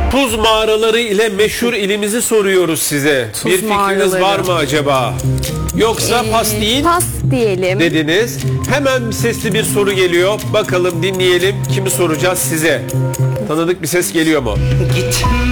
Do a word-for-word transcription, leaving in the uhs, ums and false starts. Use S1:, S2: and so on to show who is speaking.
S1: Tuz mağaraları ile meşhur ilimizi soruyoruz size.
S2: Tuz
S1: Bir fikriniz
S2: mağaraları.
S1: var mı acaba? Yoksa
S2: Ee,
S1: pas değil
S2: Pas diyelim.
S1: dediniz. Hemen sesli bir soru geliyor. Bakalım dinleyelim. Kimi soracağız size? Tanıdık bir ses geliyor mu?
S3: Git.